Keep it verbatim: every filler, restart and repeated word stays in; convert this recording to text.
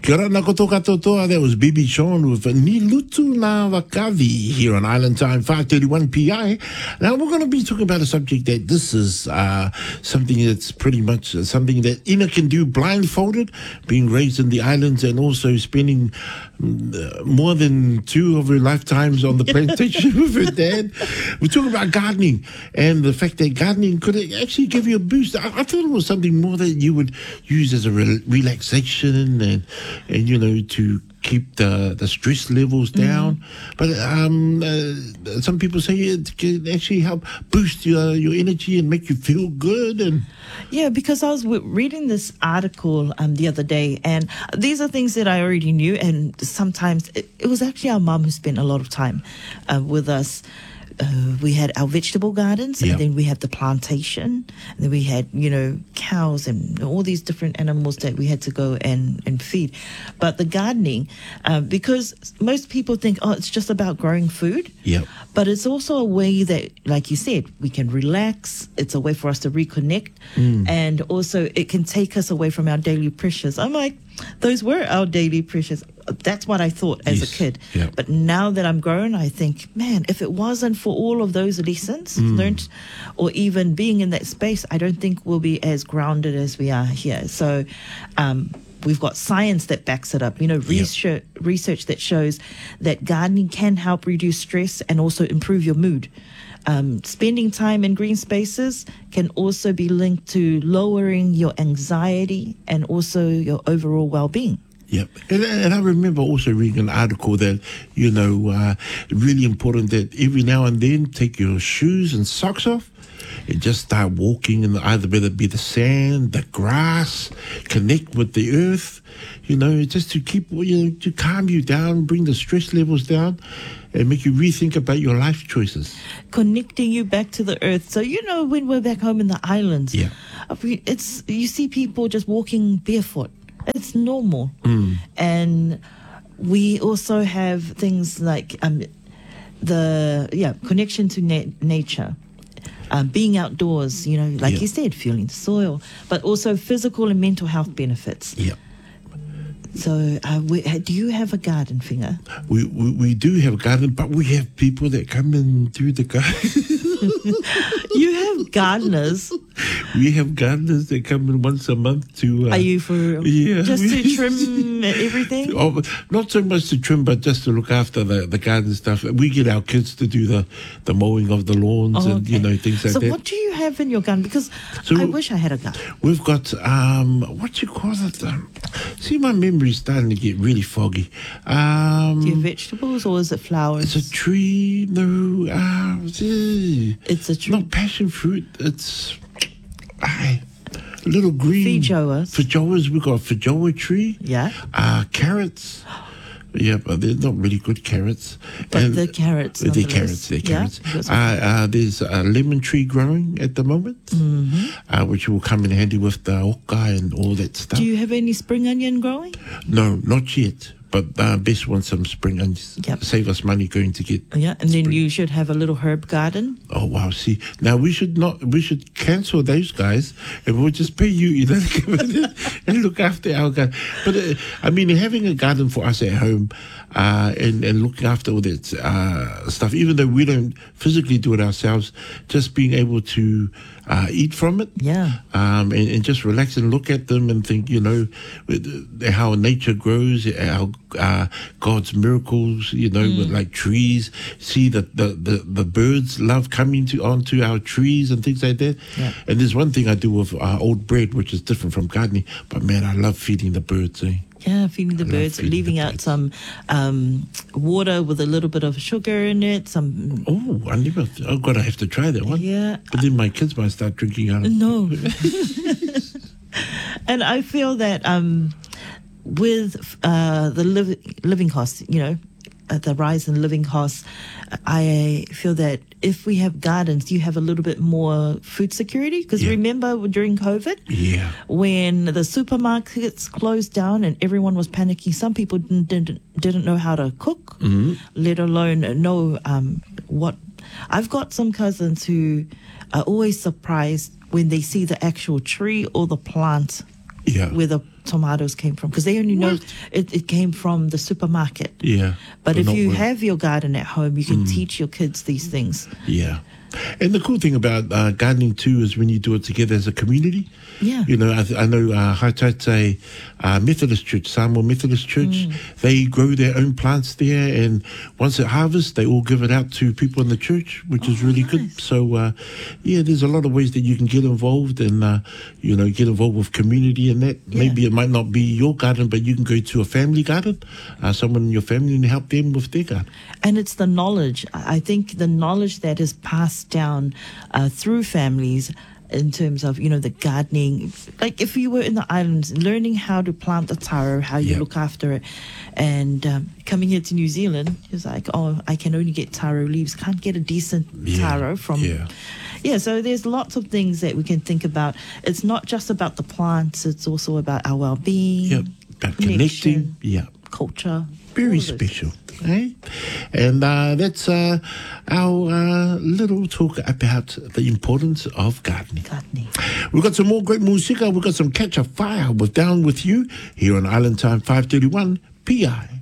Kia ora, nā koto katoa. That was B B Sean with Ni Lutu Nā Wakavi here on Island Time, five thirty-one P I. Now, we're going to be talking about a subject that this is uh, something that's pretty much uh, something that Ina can do blindfolded, being raised in the islands and also spending uh, more than two of her lifetimes on the plantation with her dad. We're talking about gardening and the fact that gardening could actually give you a boost. I, I thought it was something more that you would use as a re- relaxation and, and, you know, to keep the, the stress levels down. Mm. But um, uh, some people say it can actually help boost your, your energy and make you feel good. And yeah, because I was w- reading this article um, the other day, and these are things that I already knew. And sometimes it, it was actually our mum who spent a lot of time uh, with us. Uh, we had our vegetable gardens, yeah. and then we had the plantation, and then we had, you know, cows and all these different animals that we had to go and, and feed. But the gardening, uh, because most people think, oh, it's just about growing food. Yeah. But it's also a way that, like you said, we can relax. It's a way for us to reconnect. Mm. And also it can take us away from our daily pressures. I'm like, those were our daily pressures. That's what I thought as yes. a kid. Yeah. But now that I'm grown, I think, man, if it wasn't for all of those lessons mm. learned or even being in that space, I don't think we'll be as grounded as we are here. So um, we've got science that backs it up, you know, research, yep. research that shows that gardening can help reduce stress and also improve your mood. Um, spending time in green spaces can also be linked to lowering your anxiety and also your overall well-being. Yep. And, and I remember also reading an article that, you know, uh, really important that every now and then take your shoes and socks off and just start walking in the, either whether it be the sand, the grass, connect with the earth, you know, just to keep, you know, to calm you down, bring the stress levels down and make you rethink about your life choices. Connecting you back to the earth. So, you know, when we're back home in the islands, yeah. it's you see people just walking barefoot. It's normal. Mm. And we also have things like um, the, yeah, connection to na- nature. Um, being outdoors, you know, like yeah. you said, feeling the soil, but also physical and mental health benefits. Yeah. So, uh, we, do you have a garden, Finger? We, we we do have a garden, but we have people that come in through the garden. You have gardeners. We have gardeners that come in once a month to... Uh, Are you for real? Yeah. Just to trim everything? Oh, not so much to trim, but just to look after the, the garden stuff. We get our kids to do the, the mowing of the lawns oh, and, okay. you know, things like so that. So what do you have in your garden? Because so I wish I had a garden. We've got, um, what you call it? Um, see, my memory's starting to get really foggy. Um, do you have vegetables or is it flowers? It's a tree. No. Uh, it's a tree. Not passion fruit. It's... Aye, little green feijoas. Feijoas. We've got a feijoa tree. Yeah. Uh, carrots. Yeah, but they're not really good carrots. But and the carrots. They're carrots. They're yeah, carrots. Uh, uh, there's a lemon tree growing at the moment, mm-hmm. uh, which will come in handy with the oka and all that stuff. Do you have any spring onion growing? No, not yet. But uh, best want some spring onions. Yep. Save us money going to get. Yeah, and spring. then you should have a little herb garden. Oh wow! See, now we should not. We should cancel those guys, and we'll just pay you, you know, to come in and look after our garden. But uh, I mean, having a garden for us at home, uh, and and looking after all that uh, stuff, even though we don't physically do it ourselves, just being able to uh, eat from it, yeah, um, and, and just relax and look at them and think, you know, how nature grows, how uh, God's miracles, you know, mm. with like trees. See that the, the, the birds love coming to onto our trees and things like that. Yeah. And there's one thing I do with uh, old bread, which is different from gardening. But man, I love feeding the birds. Eh? Yeah, feeding the I birds, feeding leaving the out birds. some um, water with a little bit of sugar in it. Some. Oh, I never. Oh God, I have to try that one. Yeah. But then my kids might start drinking out of it. No. And I feel that um, with uh, the li- living costs, you know, uh, the rise in living costs, I feel that if we have gardens, you have a little bit more food security. Because Yeah. remember during COVID, Yeah. when the supermarkets closed down and everyone was panicking, some people didn't didn't, didn't know how to cook, Mm-hmm. let alone know um, what. I've got some cousins who are always surprised when they see the actual tree or the plant Yeah. where the tomatoes came from, because they only know What? it, it came from the supermarket. Yeah. But if not you real. have your garden at home, you can teach your kids these things. Yeah. And the cool thing about uh, gardening too is when you do it together as a community. Yeah. You know, I, th- I know uh, Haitaite uh, Methodist Church, Samoa Methodist Church, they grow their own plants there, and once it harvests, they all give it out to people in the church, which is Oh, really nice. good. So, uh, yeah, there's a lot of ways that you can get involved and, uh, you know, get involved with community and that. Yeah. Maybe it might not be your garden, but you can go to a family garden, uh, someone in your family, and help them with their garden. And it's the knowledge. I I think the knowledge that is passed down uh, through families in terms of, you know, the gardening. Like if you were in the islands, learning how to plant the taro, how you Yeah. look after it. And um, coming here to New Zealand, it's like, oh, I can only get taro leaves. Can't get a decent Yeah. taro from... Yeah. Yeah, so there's lots of things that we can think about. It's not just about the plants. It's also about our well-being, Yep. About connection, connecting. Yeah. culture. Very all of those special. Eh? And uh, that's uh, our uh, little talk about the importance of gardening. Gardening. We've got some more great music. We've got some Catch a Fire with Down With You here on Island Time five thirty-one P I.